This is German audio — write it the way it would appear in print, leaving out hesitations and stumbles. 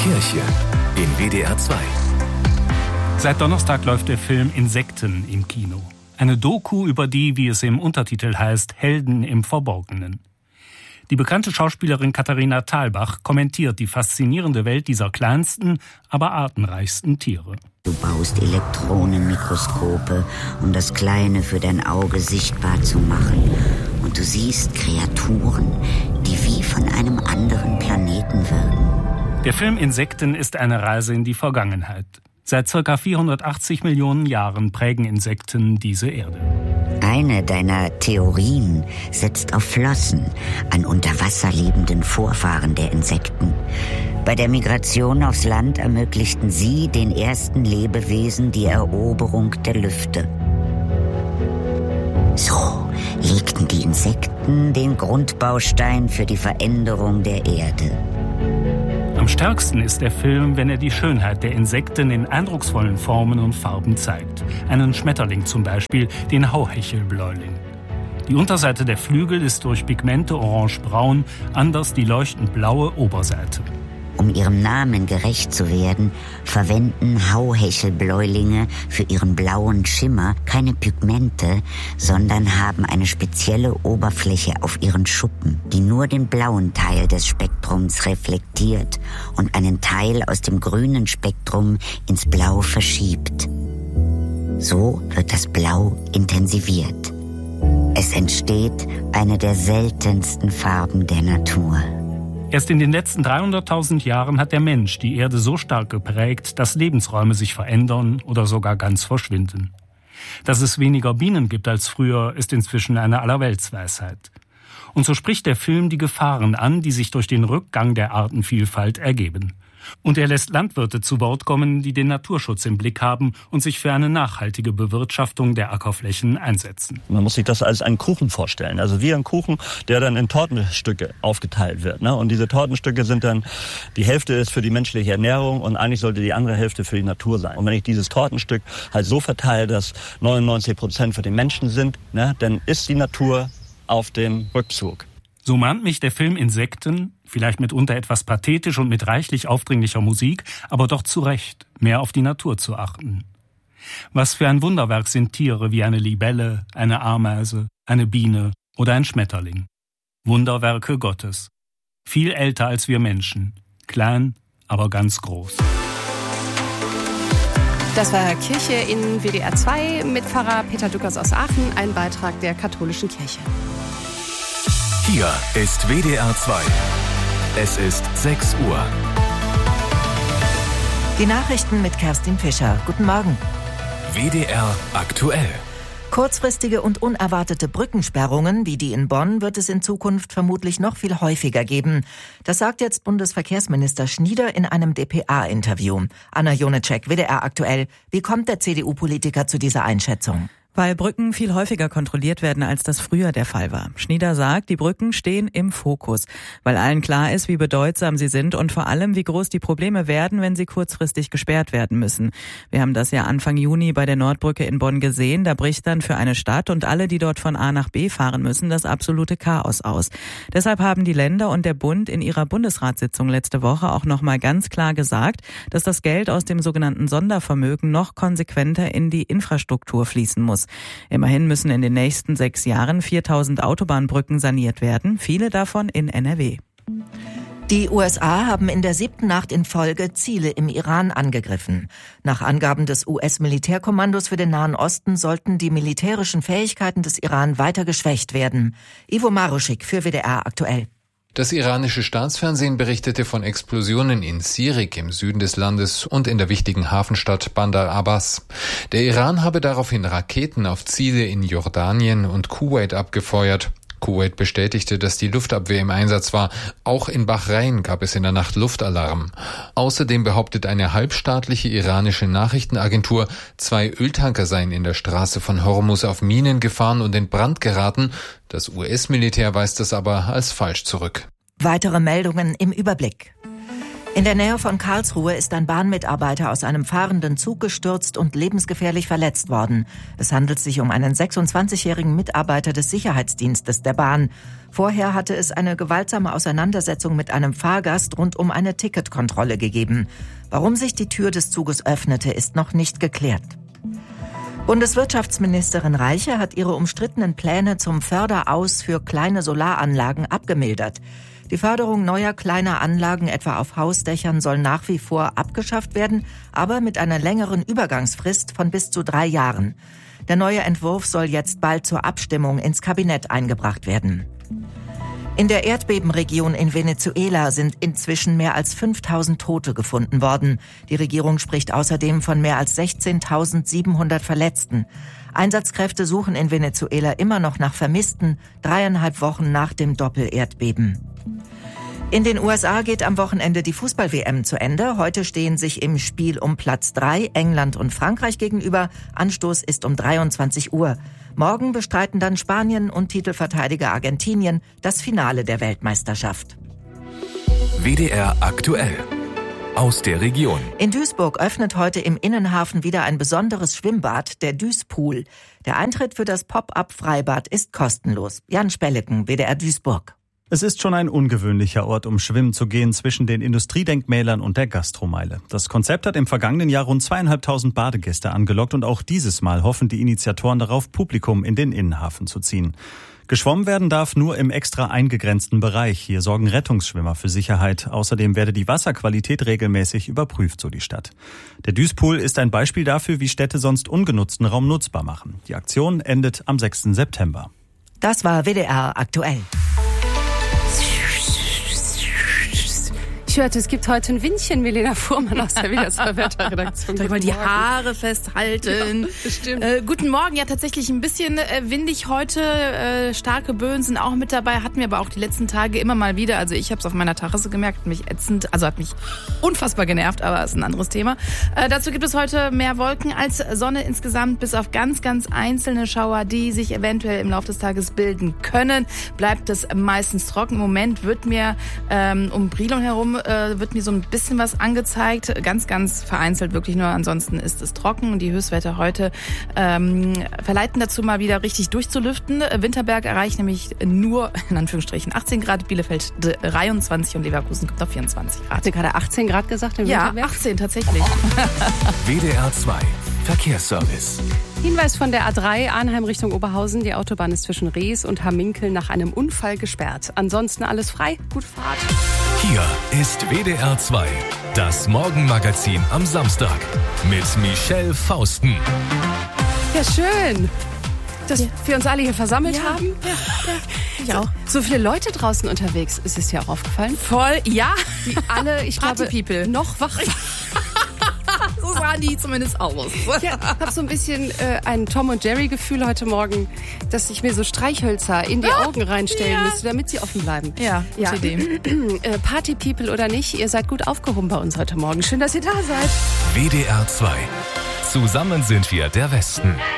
Kirche in WDR 2. Seit Donnerstag läuft der Film Insekten im Kino. Eine Doku über die, wie es im Untertitel heißt, Helden im Verborgenen. Die bekannte Schauspielerin Katharina Thalbach kommentiert die faszinierende Welt dieser kleinsten, aber artenreichsten Tiere. Du baust Elektronenmikroskope, um das Kleine für dein Auge sichtbar zu machen. Und du siehst Kreaturen, die wie von einem anderen Planeten wirken. Der Film Insekten ist eine Reise in die Vergangenheit. Seit ca. 480 Millionen Jahren prägen Insekten diese Erde. Eine deiner Theorien setzt auf Flossen, an unter Wasser lebenden Vorfahren der Insekten. Bei der Migration aufs Land ermöglichten sie den ersten Lebewesen die Eroberung der Lüfte. So legten die Insekten den Grundbaustein für die Veränderung der Erde. Am stärksten ist der Film, wenn er die Schönheit der Insekten in eindrucksvollen Formen und Farben zeigt. Einen Schmetterling zum Beispiel, den Hauhechelbläuling. Die Unterseite der Flügel ist durch Pigmente orange-braun, anders die leuchtend blaue Oberseite. Um ihrem Namen gerecht zu werden, verwenden Hauhechelbläulinge für ihren blauen Schimmer keine Pigmente, sondern haben eine spezielle Oberfläche auf ihren Schuppen, die nur den blauen Teil des Spektrums reflektiert und einen Teil aus dem grünen Spektrum ins Blau verschiebt. So wird das Blau intensiviert. Es entsteht eine der seltensten Farben der Natur. Erst in den letzten 300.000 Jahren hat der Mensch die Erde so stark geprägt, dass Lebensräume sich verändern oder sogar ganz verschwinden. Dass es weniger Bienen gibt als früher, ist inzwischen eine Allerweltsweisheit. Und so spricht der Film die Gefahren an, die sich durch den Rückgang der Artenvielfalt ergeben. Und er lässt Landwirte zu Wort kommen, die den Naturschutz im Blick haben und sich für eine nachhaltige Bewirtschaftung der Ackerflächen einsetzen. Man muss sich das als einen Kuchen vorstellen. Also wie ein Kuchen, der dann in Tortenstücke aufgeteilt wird. Und diese Tortenstücke sind dann, die Hälfte ist für die menschliche Ernährung und eigentlich sollte die andere Hälfte für die Natur sein. Und wenn ich dieses Tortenstück halt so verteile, dass 99% für den Menschen sind, dann ist die Natur auf dem Rückzug. So mahnt mich der Film Insekten, vielleicht mitunter etwas pathetisch und mit reichlich aufdringlicher Musik, aber doch zu Recht, mehr auf die Natur zu achten. Was für ein Wunderwerk sind Tiere wie eine Libelle, eine Ameise, eine Biene oder ein Schmetterling. Wunderwerke Gottes. Viel älter als wir Menschen. Klein, aber ganz groß. Das war Kirche in WDR 2 mit Pfarrer Peter Duckers aus Aachen, ein Beitrag der katholischen Kirche. Hier ist WDR 2. Es ist 6 Uhr. Die Nachrichten mit Kerstin Fischer. Guten Morgen. WDR aktuell. Kurzfristige und unerwartete Brückensperrungen wie die in Bonn wird es in Zukunft vermutlich noch viel häufiger geben. Das sagt jetzt Bundesverkehrsminister Schnieder in einem dpa-Interview. Anna Jonetschek, WDR aktuell. Wie kommt der CDU-Politiker zu dieser Einschätzung? Weil Brücken viel häufiger kontrolliert werden, als das früher der Fall war. Schnieder sagt, die Brücken stehen im Fokus, weil allen klar ist, wie bedeutsam sie sind und vor allem, wie groß die Probleme werden, wenn sie kurzfristig gesperrt werden müssen. Wir haben das ja Anfang Juni bei der Nordbrücke in Bonn gesehen. Da bricht dann für eine Stadt und alle, die dort von A nach B fahren müssen, das absolute Chaos aus. Deshalb haben die Länder und der Bund in ihrer Bundesratssitzung letzte Woche auch nochmal ganz klar gesagt, dass das Geld aus dem sogenannten Sondervermögen noch konsequenter in die Infrastruktur fließen muss. Immerhin müssen in den nächsten 6 Jahren 4.000 Autobahnbrücken saniert werden, viele davon in NRW. Die USA haben in der 7. Nacht in Folge Ziele im Iran angegriffen. Nach Angaben des US-Militärkommandos für den Nahen Osten sollten die militärischen Fähigkeiten des Iran weiter geschwächt werden. Ivo Maruschik für WDR aktuell. Das iranische Staatsfernsehen berichtete von Explosionen in Sirik im Süden des Landes und in der wichtigen Hafenstadt Bandar Abbas. Der Iran habe daraufhin Raketen auf Ziele in Jordanien und Kuwait abgefeuert. Kuwait bestätigte, dass die Luftabwehr im Einsatz war. Auch in Bahrain gab es in der Nacht Luftalarm. Außerdem behauptet eine halbstaatliche iranische Nachrichtenagentur, 2 Öltanker seien in der Straße von Hormuz auf Minen gefahren und in Brand geraten. Das US-Militär weist das aber als falsch zurück. Weitere Meldungen im Überblick. In der Nähe von Karlsruhe ist ein Bahnmitarbeiter aus einem fahrenden Zug gestürzt und lebensgefährlich verletzt worden. Es handelt sich um einen 26-jährigen Mitarbeiter des Sicherheitsdienstes der Bahn. Vorher hatte es eine gewaltsame Auseinandersetzung mit einem Fahrgast rund um eine Ticketkontrolle gegeben. Warum sich die Tür des Zuges öffnete, ist noch nicht geklärt. Bundeswirtschaftsministerin Reiche hat ihre umstrittenen Pläne zum Förderaus für kleine Solaranlagen abgemildert. Die Förderung neuer kleiner Anlagen, etwa auf Hausdächern, soll nach wie vor abgeschafft werden, aber mit einer längeren Übergangsfrist von bis zu 3 Jahren. Der neue Entwurf soll jetzt bald zur Abstimmung ins Kabinett eingebracht werden. In der Erdbebenregion in Venezuela sind inzwischen mehr als 5.000 Tote gefunden worden. Die Regierung spricht außerdem von mehr als 16.700 Verletzten. Einsatzkräfte suchen in Venezuela immer noch nach Vermissten, 3,5 Wochen nach dem Doppel-Erdbeben. In den USA geht am Wochenende die Fußball-WM zu Ende. Heute stehen sich im Spiel um Platz 3 England und Frankreich gegenüber. Anstoß ist um 23 Uhr. Morgen bestreiten dann Spanien und Titelverteidiger Argentinien das Finale der Weltmeisterschaft. WDR aktuell. Aus der Region. In Duisburg öffnet heute im Innenhafen wieder ein besonderes Schwimmbad, der Duispool. Der Eintritt für das Pop-up-Freibad ist kostenlos. Jan Spelleken, WDR Duisburg. Es ist schon ein ungewöhnlicher Ort, um schwimmen zu gehen zwischen den Industriedenkmälern und der Gastromeile. Das Konzept hat im vergangenen Jahr rund 2.500 Badegäste angelockt und auch dieses Mal hoffen die Initiatoren darauf, Publikum in den Innenhafen zu ziehen. Geschwommen werden darf nur im extra eingegrenzten Bereich. Hier sorgen Rettungsschwimmer für Sicherheit. Außerdem werde die Wasserqualität regelmäßig überprüft, so die Stadt. Der Duispool ist ein Beispiel dafür, wie Städte sonst ungenutzten Raum nutzbar machen. Die Aktion endet am 6. September. Das war WDR aktuell. Ich hörte, es gibt heute ein Windchen, Milena Fuhrmann aus der WDR 2 Wetterredaktion. Soll ich mal die Haare festhalten? Ja, bestimmt. Guten Morgen. Ja, tatsächlich ein bisschen windig heute. Starke Böen sind auch mit dabei. Hatten wir aber auch die letzten Tage immer mal wieder. Also ich habe es auf meiner Terrasse gemerkt, mich ätzend, also hat mich unfassbar genervt, aber ist ein anderes Thema. Dazu gibt es heute mehr Wolken als Sonne insgesamt, bis auf ganz, ganz einzelne Schauer, die sich eventuell im Laufe des Tages bilden können. Bleibt es meistens trocken. Im Moment wird mir um Brilon herum wird mir so ein bisschen was angezeigt. Ganz, ganz vereinzelt wirklich nur. Ansonsten ist es trocken und die Höchstwerte heute verleiten dazu, mal wieder richtig durchzulüften. Winterberg erreicht nämlich nur, in Anführungsstrichen, 18 Grad, Bielefeld 23 und Leverkusen kommt auf 24 Grad. Hast du gerade 18 Grad gesagt in Winterberg? Ja, 18 tatsächlich. WDR 2 Verkehrsservice. Hinweis von der A3 Arnheim Richtung Oberhausen. Die Autobahn ist zwischen Rees und Hamminkel nach einem Unfall gesperrt. Ansonsten alles frei. Gute Fahrt. Hier ist WDR 2, das Morgenmagazin am Samstag mit Michelle Fausten. Ja, schön, dass wir uns alle hier versammelt haben. Ja, ich auch. So viele Leute draußen unterwegs. Ist es dir auch aufgefallen? Voll, ja. Die alle, ich glaube, Party-People. noch wach. So sahen die zumindest aus. Ja, ich habe so ein bisschen ein Tom und Jerry Gefühl heute Morgen, dass ich mir so Streichhölzer in die Augen reinstellen müsste, damit sie offen bleiben. Ja, gute Idee. Party People oder nicht, ihr seid gut aufgehoben bei uns heute Morgen. Schön, dass ihr da seid. WDR 2. Zusammen sind wir der Westen.